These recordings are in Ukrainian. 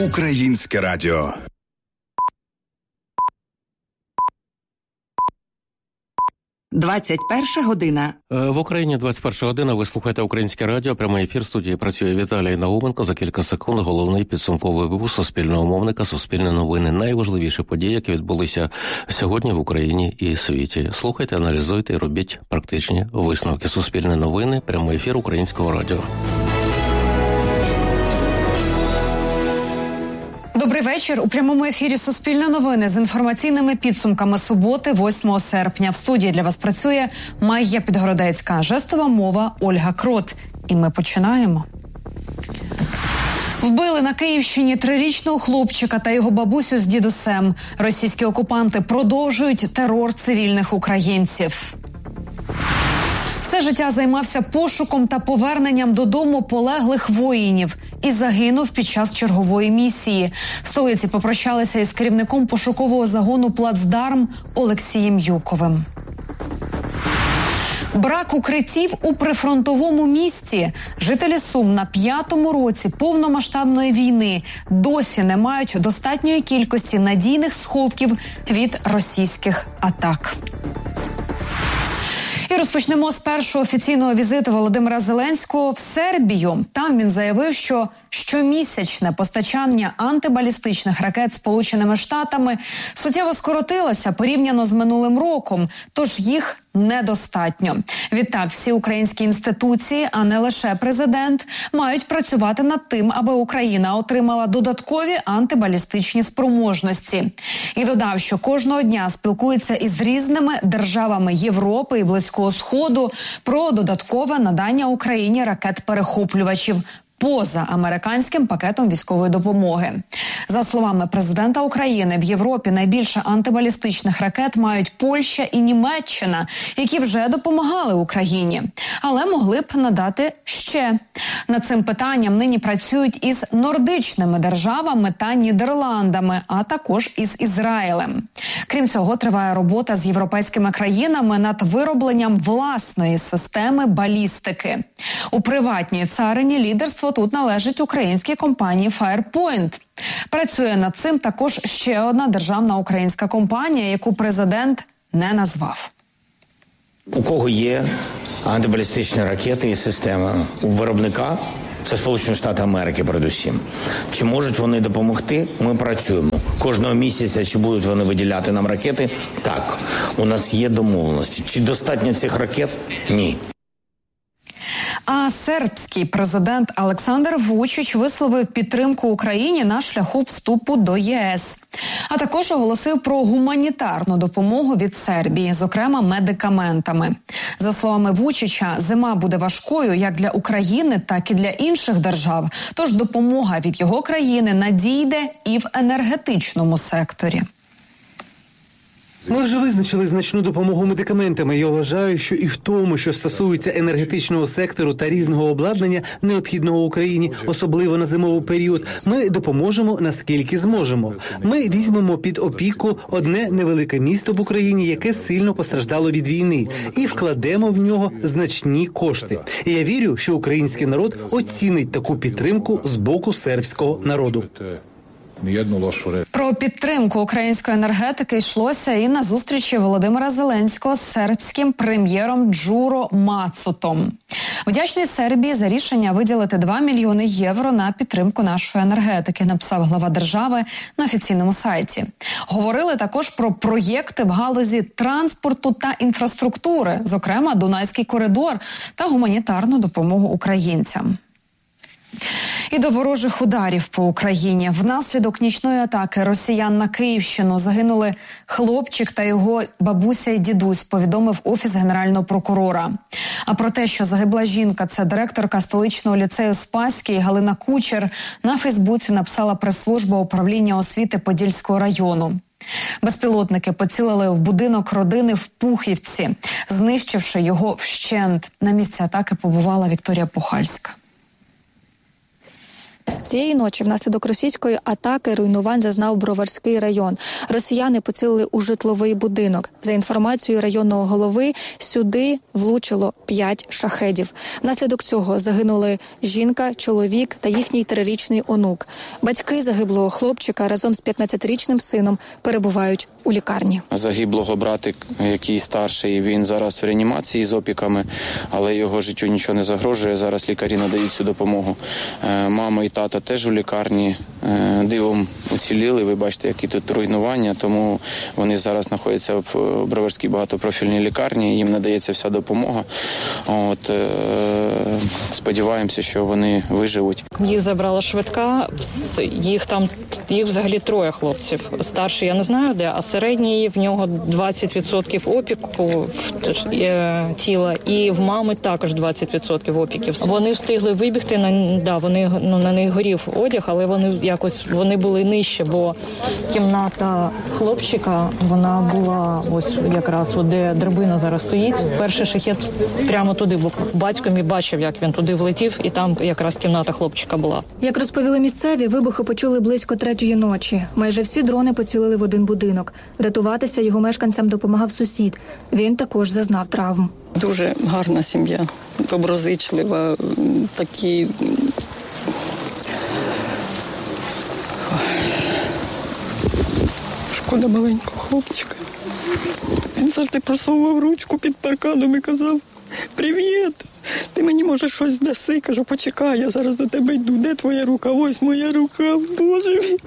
Українське радіо. «21 В Україні 21 година. Ви слухаєте Українське радіо. Прямий ефір. В студії працює Віталій Науменко. За кілька секунд головний підсумковий випуск Суспільного мовника «Суспільне новини». Найважливіші події, які відбулися сьогодні в Україні і світі. Слухайте, аналізуйте і робіть практичні висновки. Суспільне новини. Прямий ефір Українського радіо. Добрий вечір. У прямому ефірі «Суспільне новини» з інформаційними підсумками суботи, 8 серпня. В студії для вас працює Майя Підгородецька, жестова мова Ольга Крот. І ми починаємо. Вбили на Київщині 3-річного хлопчика та його бабусю з дідусем. Російські окупанти продовжують терор цивільних українців. Все життя займався пошуком та поверненням додому полеглих воїнів і загинув під час чергової місії. В столиці попрощалися із керівником пошукового загону «Плацдарм» Олексієм Юковим. Брак укриттів у прифронтовому місті. Жителі Сум на 5-му році повномасштабної війни досі не мають достатньої кількості надійних сховків від російських атак. І розпочнемо з першого офіційного візиту Володимира Зеленського в Сербію. Там він заявив, що щомісячне постачання антибалістичних ракет Сполученими Штатами суттєво скоротилося порівняно з минулим роком, тож їх недостатньо. Відтак, всі українські інституції, а не лише президент, мають працювати над тим, аби Україна отримала додаткові антибалістичні спроможності. І додав, що кожного дня спілкується із різними державами Європи і Близького Сходу про додаткове надання Україні ракет-перехоплювачів поза американським пакетом військової допомоги. За словами президента України, в Європі найбільше антибалістичних ракет мають Польща і Німеччина, які вже допомагали Україні, але могли б надати ще. Над цим питанням нині працюють із нордичними державами та Нідерландами, а також із Ізраїлем. Крім цього, триває робота з європейськими країнами над виробленням власної системи балістики. У приватній царині лідерство тут належить українській компанії Firepoint. Працює над цим також ще одна державна українська компанія, яку президент не назвав. У кого є антибалістичні ракети і системи? У виробника? Це Сполучені Штати Америки передусім. Чи можуть вони допомогти? Ми працюємо. Кожного місяця, чи будуть вони виділяти нам ракети? Так. У нас є домовленості. Чи достатньо цих ракет? Ні. А сербський президент Олександр Вучич висловив підтримку Україні на шляху вступу до ЄС. А також оголосив про гуманітарну допомогу від Сербії, зокрема медикаментами. За словами Вучича, зима буде важкою як для України, так і для інших держав. Тож допомога від його країни надійде і в енергетичному секторі. Ми вже визначили значну допомогу медикаментами. Я вважаю, що і в тому, що стосується енергетичного сектору та різного обладнання, необхідного Україні, особливо на зимовий період, ми допоможемо, наскільки зможемо. Ми візьмемо під опіку одне невелике місто в Україні, яке сильно постраждало від війни, і вкладемо в нього значні кошти. І я вірю, що український народ оцінить таку підтримку з боку сербського народу. Про підтримку української енергетики йшлося і на зустрічі Володимира Зеленського з сербським прем'єром Джуро Мацутом. Вдячний Сербії за рішення виділити 2 мільйони євро на підтримку нашої енергетики, написав глава держави на офіційному сайті. Говорили також про проєкти в галузі транспорту та інфраструктури, зокрема Дунайський коридор та гуманітарну допомогу українцям. І до ворожих ударів по Україні. Внаслідок нічної атаки росіян на Київщину загинули хлопчик та його бабуся і дідусь, повідомив Офіс Генерального прокурора. А про те, що загибла жінка, це директорка столичного ліцею Спаський Галина Кучер, на Фейсбуці написала прес-служба управління освіти Подільського району. Безпілотники поцілили в будинок родини в Пухівці, знищивши його вщент. На місці атаки побувала Вікторія Пухальська. Цієї ночі внаслідок російської атаки руйнувань зазнав Броварський район. Росіяни поцілили у житловий будинок. За інформацією районного голови, сюди влучило 5 шахедів. Внаслідок цього загинули жінка, чоловік та їхній 3-річний онук. Батьки загиблого хлопчика разом з 15-річним сином перебувають у лікарні. Загиблого братик, який старший, він зараз в реанімації з опіками, але його життю нічого не загрожує. Зараз лікарі надають цю допомогу. Мама і тато теж у лікарні, дивом уціліли. Ви бачите, які тут руйнування, тому вони зараз знаходяться в Броварській багатопрофільній лікарні, їм надається вся допомога. Сподіваємося, що вони виживуть. Їх забрала швидка, їх взагалі 3 хлопців. Старший я не знаю де, а середній, в нього 20% опіку тіла, і в мами також 20% опіків. Вони встигли вибігти, на них горів одяг, але вони були нижче, бо кімната хлопчика, вона була ось якраз, де драбина зараз стоїть. Перший шахет прямо туди, бо батько мій бачив, як він туди влетів, і там якраз кімната хлопчика була. Як розповіли місцеві, вибухи почули близько 3-ї ночі. Майже всі дрони поцілили в один будинок. Врятуватися його мешканцям допомагав сусід. Він також зазнав травм. Дуже гарна сім'я, доброзичлива, такі... Шкода маленького хлопчика. Він завжди просовував ручку під парканом і казав: «Привіт, ти мені, може, щось даси?» Кажу: «Почекай, я зараз до тебе йду. Де твоя рука? Ось моя рука, Боже мій».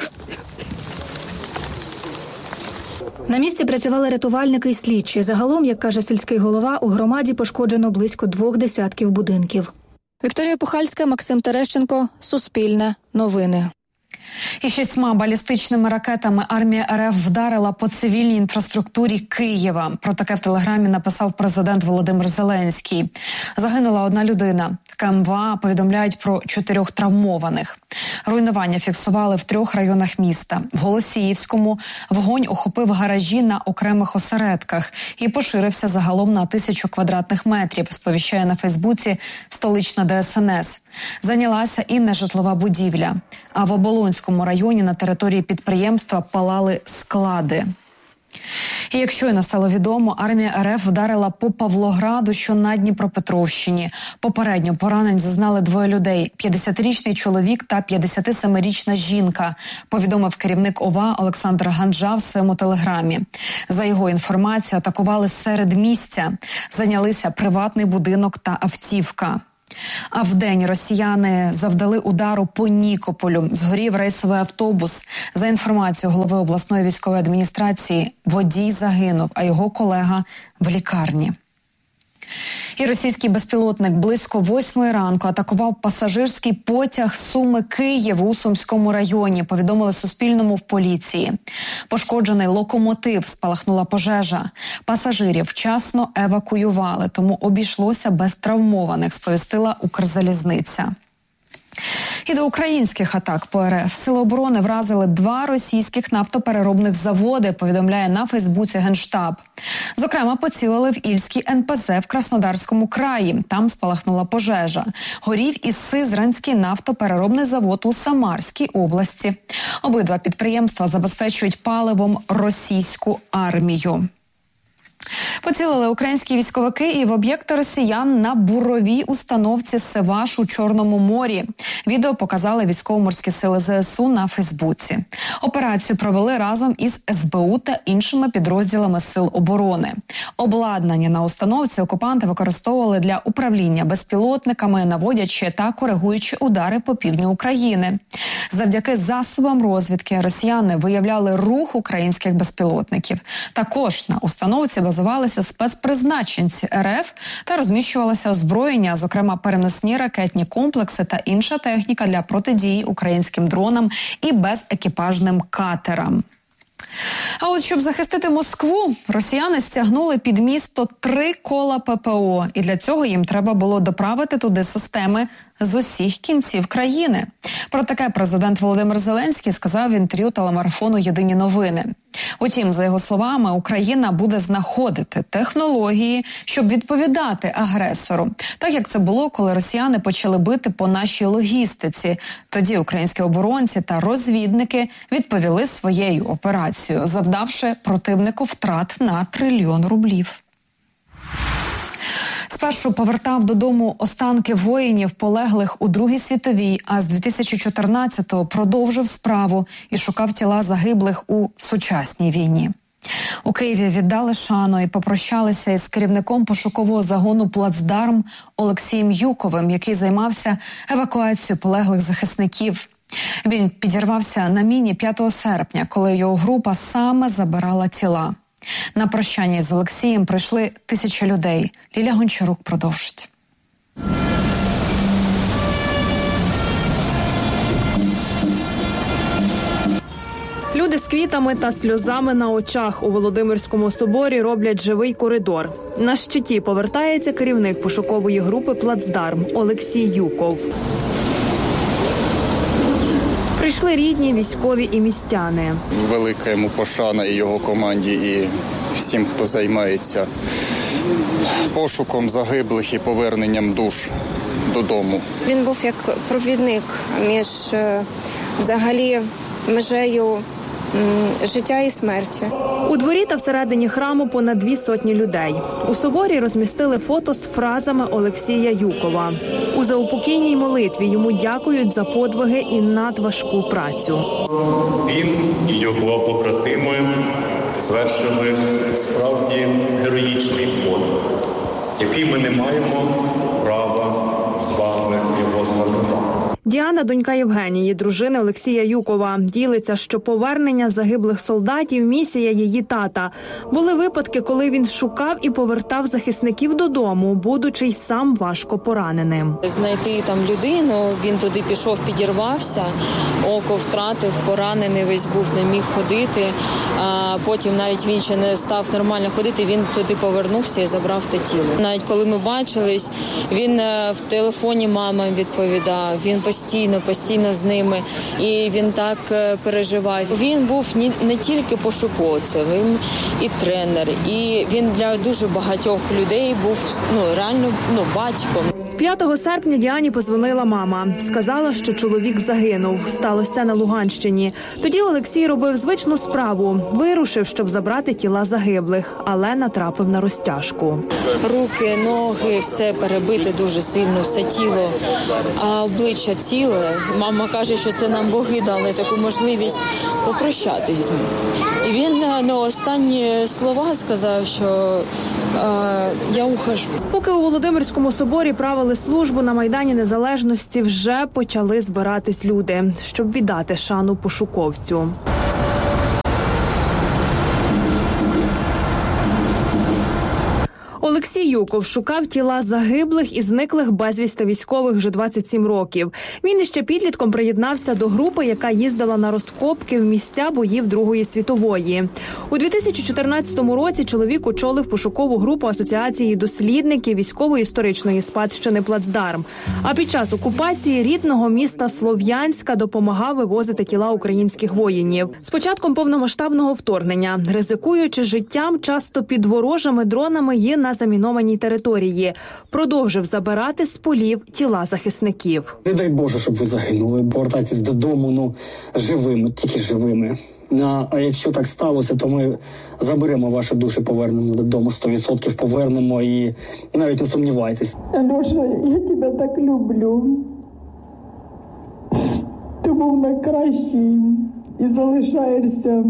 На місці працювали рятувальники і слідчі. Загалом, як каже сільський голова, у громаді пошкоджено близько 20 будинків. Вікторія Пухальська, Максим Терещенко, Суспільне, Новини. І 6 балістичними ракетами армія РФ вдарила по цивільній інфраструктурі Києва. Про таке в Телеграмі написав президент Володимир Зеленський. Загинула 1 людина. КМВА повідомляють про 4 травмованих. Руйнування фіксували в 3 районах міста. В Голосіївському вогонь охопив гаражі на окремих осередках і поширився загалом на 1000 квадратних метрів, сповіщає на Фейсбуці столична ДСНС. Зайнялася і нежитлова будівля. А в Оболонському районі на території підприємства палали склади. І як щойно стало відомо, армія РФ вдарила по Павлограду, що на Дніпропетровщині. Попередньо поранень зазнали 2 людей – 50-річний чоловік та 57-річна жінка, повідомив керівник ОВА Олександр Ганджа в своєму телеграмі. За його інформацією, атакували серед місця, зайнялися приватний будинок та автівка. А вдень росіяни завдали удару по Нікополю. Згорів рейсовий автобус. За інформацією голови обласної військової адміністрації, водій загинув, а його колега в лікарні. І російський безпілотник близько 8 ранку атакував пасажирський потяг Суми-Київ у Сумському районі, повідомили Суспільному в поліції. Пошкоджений локомотив, спалахнула пожежа. Пасажирів вчасно евакуювали, тому обійшлося без травмованих, сповістила Укрзалізниця. І до українських атак по РФ. Сили оборони вразили 2 російських нафтопереробних заводи, повідомляє на Фейсбуці Генштаб. Зокрема, поцілили в Ільський НПЗ в Краснодарському краї. Там спалахнула пожежа. Горів і Сизранський нафтопереробний завод у Самарській області. Обидва підприємства забезпечують паливом російську армію. Поцілили українські військовики і в об'єкти росіян на буровій установці Севаш у Чорному морі. Відео показали військово-морські сили ЗСУ на Фейсбуці. Операцію провели разом із СБУ та іншими підрозділами сил оборони. Обладнання на установці окупанти використовували для управління безпілотниками, наводячи та коригуючи удари по півдню України. Завдяки засобам розвідки росіяни виявляли рух українських безпілотників. Також на установці базувалися спецпризначенці РФ та розміщувалося озброєння, зокрема переносні ракетні комплекси та інша техніка для протидії українським дронам і безекіпажним катерам. А от щоб захистити Москву, росіяни стягнули під місто 3 кола ППО. І для цього їм треба було доправити туди системи з усіх кінців країни. Про таке президент Володимир Зеленський сказав в інтерв'ю телемарафону «Єдині новини». Утім, за його словами, Україна буде знаходити технології, щоб відповідати агресору. Так, як це було, коли росіяни почали бити по нашій логістиці. Тоді українські оборонці та розвідники відповіли своєю операцією, завдавши противнику втрат на 1 трильйон рублів. Спершу повертав додому останки воїнів, полеглих у Другій світовій, а з 2014-го продовжив справу і шукав тіла загиблих у сучасній війні. У Києві віддали шану і попрощалися із керівником пошукового загону «Плацдарм» Олексієм Юковим, який займався евакуацією полеглих захисників. Він підірвався на міні 5 серпня, коли його група саме забирала тіла. На прощання з Олексієм прийшли 1000 людей. Ліля Гончарук продовжить. Люди з квітами та сльозами на очах у Володимирському соборі роблять живий коридор. На щиті повертається керівник пошукової групи «Плацдарм» Олексій Юков. Прийшли рідні, військові і містяни. Велика йому пошана і його команді, і всім, хто займається пошуком загиблих і поверненням душ додому. Він був як провідник між взагалі межею життя і смерті. У дворі та всередині храму понад 200 людей. У соборі розмістили фото з фразами Олексія Юкова. У заупокійній молитві йому дякують за подвиги і надважку працю. Він і його побратими звершили справді героїчний подвиг, який ми не маємо права з вами його згадувати. Діана, донька Євгенії, дружини Олексія Юкова, ділиться, що повернення загиблих солдатів – місія її тата. Були випадки, коли він шукав і повертав захисників додому, будучи й сам важко пораненим. Знайти там людину, він туди пішов, підірвався, око втратив, поранений весь був, не міг ходити. А потім навіть він ще не став нормально ходити, він туди повернувся і забрав те тіло. Навіть коли ми бачились, він в телефоні мамам відповідав, він постійно з ними, і він так переживає. Він був не тільки пошуковцем, він і тренер, і він для дуже багатьох людей був реально батьком. 5 серпня Діані позвонила мама. Сказала, що чоловік загинув. Сталося це на Луганщині. Тоді Олексій робив звичну справу. Вирушив, щоб забрати тіла загиблих, але натрапив на розтяжку. Руки, ноги, все перебите дуже сильно, все тіло, а обличчя ціле. Мама каже, що це нам боги дали таку можливість попрощатись з ним. І він на останні слова сказав, що я ухожу. Поки у Володимирському соборі правили службу, на Майдані Незалежності вже почали збиратись люди, щоб віддати шану пошуковцю. Олексій Юков шукав тіла загиблих і зниклих безвісти військових вже 27 років. Він іще підлітком приєднався до групи, яка їздила на розкопки в місця боїв Другої світової. У 2014 році чоловік очолив пошукову групу Асоціації дослідників військово-історичної спадщини «Плацдарм». А під час окупації рідного міста Слов'янська допомагав вивозити тіла українських воїнів. З початком повномасштабного вторгнення, ризикуючи життям, часто під ворожими дронами є на замінованій території. Продовжив забирати з полів тіла захисників. Не дай Боже, щоб ви загинули. Повертайтесь додому, живими, тільки живими. А якщо так сталося, то ми заберемо ваші душі, повернемо додому, 100% повернемо і навіть не сумнівайтесь. Альоша, я тебе так люблю. Ти був найкращий і залишаєшся.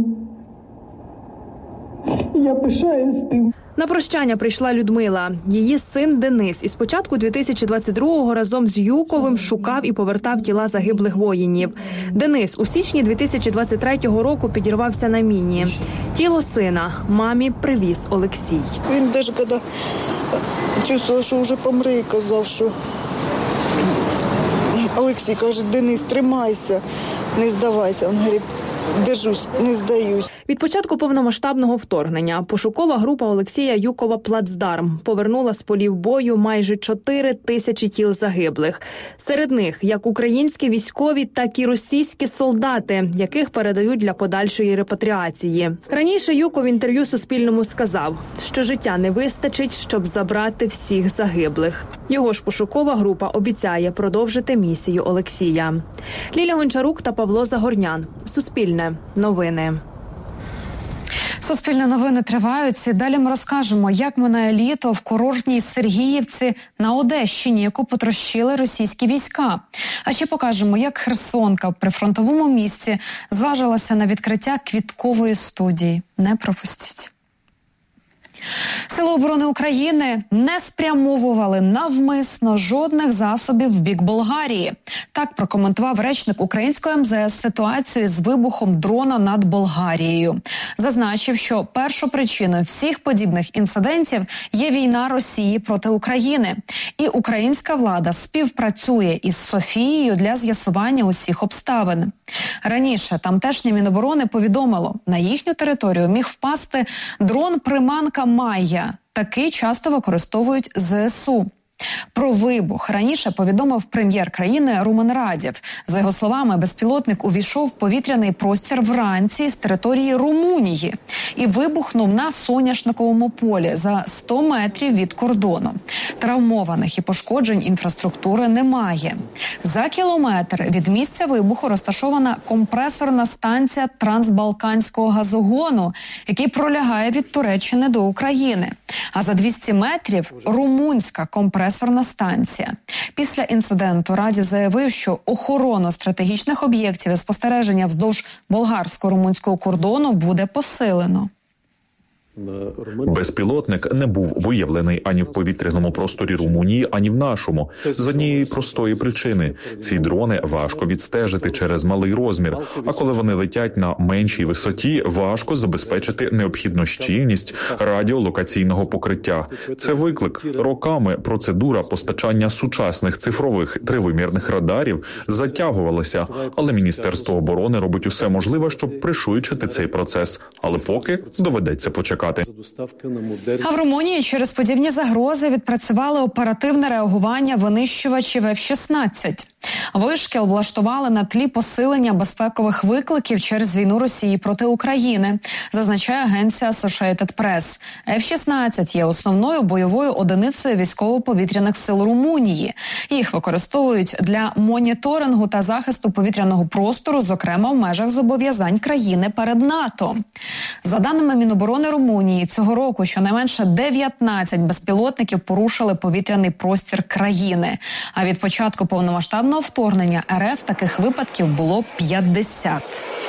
Я пишаюсь тим. На прощання прийшла Людмила. Її син Денис із початку 2022-го разом з Юковим шукав і повертав тіла загиблих воїнів. Денис у січні 2023 року підірвався на міні. Тіло сина мамі привіз Олексій. Він навіть коли чувствував, що вже помре, казав, що Олексій каже: Денис, тримайся, не здавайся. Він говорить: держусь, не здаюсь. Від початку повномасштабного вторгнення пошукова група Олексія Юкова «Плацдарм» повернула з полів бою майже 4 тисячі тіл загиблих. Серед них як українські військові, так і російські солдати, яких передають для подальшої репатріації. Раніше Юков в інтерв'ю Суспільному сказав, що життя не вистачить, щоб забрати всіх загиблих. Його ж пошукова група обіцяє продовжити місію Олексія. Ліля Гончарук та Павло Загорнян. Суспільне. Новини. Суспільне новини тривають. Далі ми розкажемо, як минає літо в курортній Сергіївці на Одещині, яку потрощили російські війська. А ще покажемо, як херсонка в прифронтовому місці зважилася на відкриття квіткової студії. Не пропустіть. Сили оборони України не спрямовували навмисно жодних засобів в бік Болгарії. Так прокоментував речник української МЗС ситуацію з вибухом дрона над Болгарією. Зазначив, що першопричиною всіх подібних інцидентів є війна Росії проти України. І українська влада співпрацює із Софією для з'ясування усіх обставин. Раніше тамтешнє Міноборони повідомило, на їхню територію міг впасти дрон-приманка «Майя». Такий часто використовують ЗСУ. Про вибух раніше повідомив прем'єр країни Румен Радєв. За його словами, безпілотник увійшов в повітряний простір вранці з території Румунії і вибухнув на Соняшниковому полі за 100 метрів від кордону. Травмованих і пошкоджень інфраструктури немає. За кілометр від місця вибуху розташована компресорна станція Трансбалканського газогону, який пролягає від Туреччини до України. А за 200 метрів – румунська компресорна станція. Після інциденту Радєв заявив, що охорону стратегічних об'єктів і спостереження вздовж болгарсько-румунського кордону буде посилено. Безпілотник не був виявлений ані в повітряному просторі Румунії, ані в нашому. З однієї простої причини – ці дрони важко відстежити через малий розмір, а коли вони летять на меншій висоті, важко забезпечити необхідну щільність радіолокаційного покриття. Це виклик. Роками процедура постачання сучасних цифрових тривимірних радарів затягувалася, але Міністерство оборони робить усе можливе, щоб пришвидшити цей процес. Але поки доведеться почекати. А в Румунії через подібні загрози відпрацювали оперативне реагування винищувачів F-16. Вишкіл влаштували на тлі посилення безпекових викликів через війну Росії проти України, зазначає агенція Associated Press. F-16 є основною бойовою одиницею військово-повітряних сил Румунії. Їх використовують для моніторингу та захисту повітряного простору, зокрема в межах зобов'язань країни перед НАТО. За даними Міноборони Румунії, цього року щонайменше 19 безпілотників порушили повітряний простір країни. А від початку повномасштабного вторгнення РФ таких випадків було 50.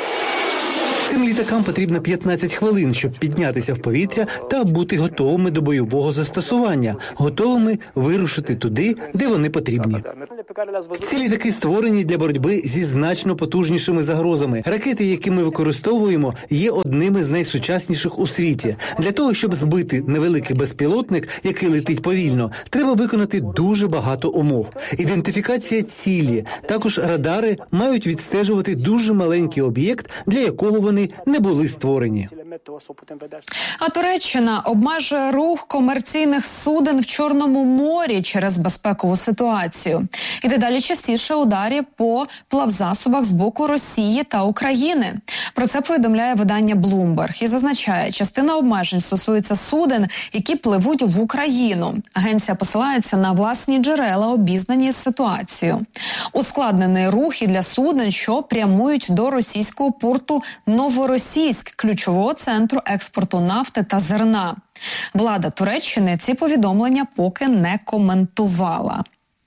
Цим літакам потрібно 15 хвилин, щоб піднятися в повітря та бути готовими до бойового застосування, готовими вирушити туди, де вони потрібні. Ці літаки створені для боротьби зі значно потужнішими загрозами. Ракети, які ми використовуємо, є одними з найсучасніших у світі. Для того, щоб збити невеликий безпілотник, який летить повільно, треба виконати дуже багато умов. Ідентифікація цілі. Також радари мають відстежувати дуже маленький об'єкт, для якого вони не були створені. А Туреччина обмежує рух комерційних суден в Чорному морі через безпекову ситуацію. І дедалі частіше ударів по плавзасобах з боку Росії та України. Про це повідомляє видання Bloomberg і зазначає, частина обмежень стосується суден, які пливуть в Україну. Агенція посилається на власні джерела, обізнані з ситуацією. Ускладнений рух і для суден, що прямують до російського порту Новоросійськ, ключового центру експорту нафти та зерна. Влада Туреччини ці повідомлення поки не коментувала.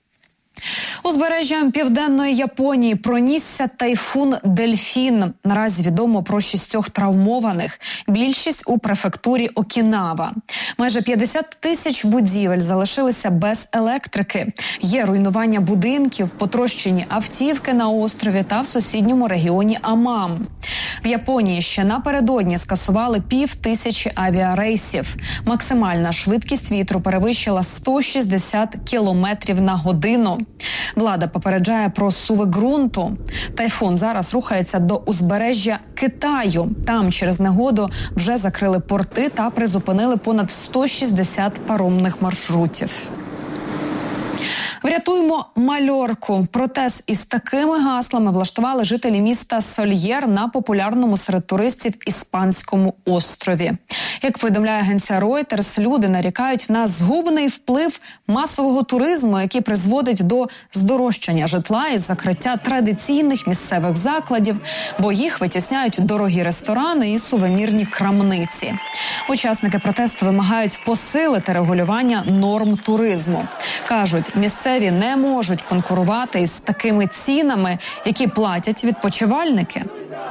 Узбережжям південної Японії пронісся тайфун «Дельфін». Наразі відомо про 6 травмованих. Більшість у префектурі Окінава. Майже 50 тисяч будівель залишилися без електрики. Є руйнування будинків, потрощені автівки на острові та в сусідньому регіоні Амам. В Японії ще напередодні скасували 5000 авіарейсів. Максимальна швидкість вітру перевищила 160 кілометрів на годину. Влада попереджає про суви ґрунту. Тайфун зараз рухається до узбережжя Китаю. Там через негоду вже закрили порти та призупинили понад 160 паромних маршрутів. Врятуймо мальорку. Протест із такими гаслами влаштували жителі міста Сольєр на популярному серед туристів Іспанському острові. Як повідомляє агенція Reuters, люди нарікають на згубний вплив масового туризму, який призводить до здорожчання житла і закриття традиційних місцевих закладів, бо їх витісняють дорогі ресторани і сувенірні крамниці. Учасники протесту вимагають посилити регулювання норм туризму. Кажуть, місцеві не можуть конкурувати із такими цінами, які платять відпочивальники.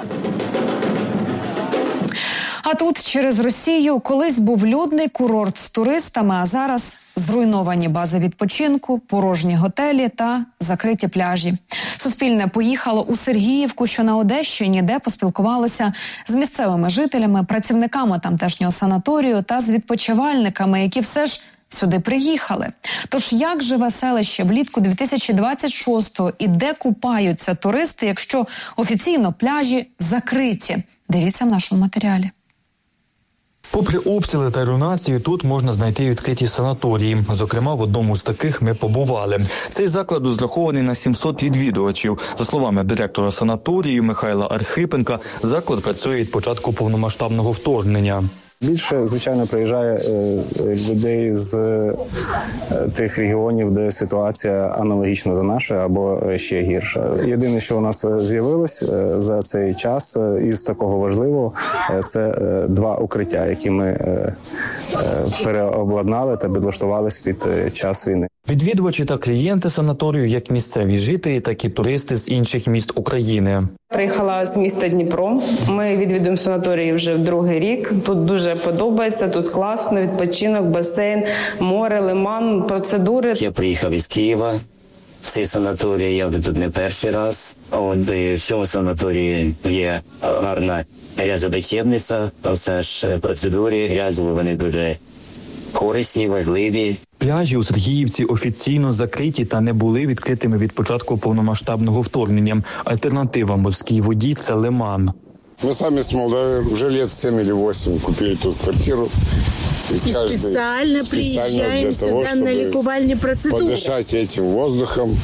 А тут через Росію колись був людний курорт з туристами, а зараз зруйновані бази відпочинку, порожні готелі та закриті пляжі. Суспільне поїхало у Сергіївку, що на Одещині, де поспілкувалося з місцевими жителями, працівниками тамтешнього санаторію та з відпочивальниками, які все ж сюди приїхали. Тож як живе селище влітку 2026-го і де купаються туристи, якщо офіційно пляжі закриті? Дивіться в нашому матеріалі. Попри обстріли та руйнацію, тут можна знайти відкриті санаторії. Зокрема, в одному з таких ми побували. Цей заклад розрахований на 700 відвідувачів. За словами директора санаторію Михайла Архипенка, заклад працює від початку повномасштабного вторгнення. Більше, звичайно, приїжджає людей з тих регіонів, де ситуація аналогічна до нашої або ще гірша. Єдине, що у нас з'явилось за цей час із такого важливого, це 2 укриття, які ми переобладнали та підлаштувались під час війни. Відвідувачі та клієнти санаторію, як місцеві жителі, так і туристи з інших міст України. Приїхала з міста Дніпро. Ми відвідуємо санаторії вже 2-й рік. Тут дуже подобається, тут класно, відпочинок, басейн, море, лиман, процедури. Я приїхав із Києва. В цей санаторій я тут не перший раз. В цьому санаторії є гарна грязобичебниця. Оце ж процедури грязові, вони дуже корисні, важливі. Пляжі у Сергіївці офіційно закриті та не були відкритими від початку повномасштабного вторгнення. Альтернатива морській воді – це лиман. Ми самі з Молдови вже років 7 або 8 купили тут квартиру. І спеціально приїжджаємо сюди на лікувальні процедури. Подишати цим воздухом,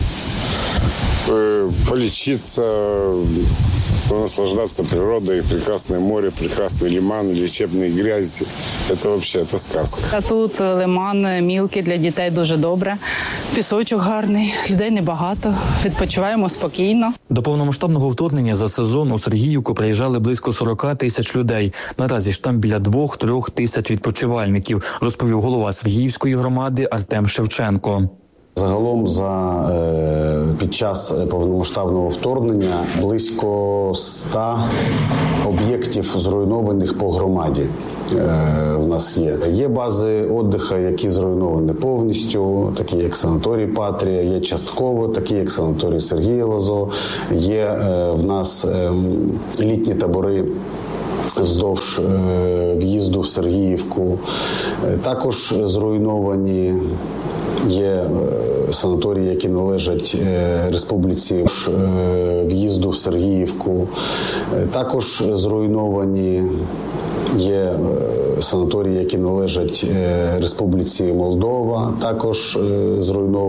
полечиться, наслаждаться природой, прекрасное море, прекрасный лиман, лечебные грязи. Это вообще, это сказка. А тут лиман мілкий, для дітей дуже добре. Пісочок гарний, людей небагато, відпочиваємо спокійно. До повномасштабного вторгнення за сезон у Сергіївку приїжджали близько 40 тисяч людей. Наразі ж там біля 2-3 тисяч відпочивальників, розповів голова Сергіївської громади Артем Шевченко. Загалом під час повномасштабного вторгнення близько 100 об'єктів зруйнованих по громаді в нас є. Є бази відпочинку, які зруйновані повністю, такі як санаторій Патрія, є частково, такі як санаторій Сергія Лазо, є в нас літні табори вздовж в'їзду в Сергіївку. Також зруйновані є санаторії, які належать республіці, в'їзду в Сергіївку. Також зруйновані є санаторії, які належать Республіці Молдова. Також зруйновані